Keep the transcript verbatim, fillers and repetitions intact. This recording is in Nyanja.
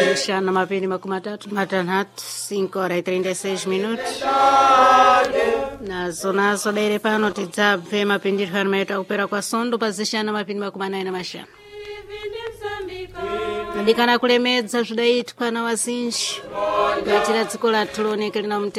Mchana mapindi makumi matatu matanhatu cinco horas e trinta e seis minutos. Nazo nazo daire pano tidzabve mapindiro harmaita kupera kwa sondo pazishana mapindi makumi anayi na mashanu. Ndikana kulemedza zvidaitwa na wazinji kuitira dziko lathu lioneke lina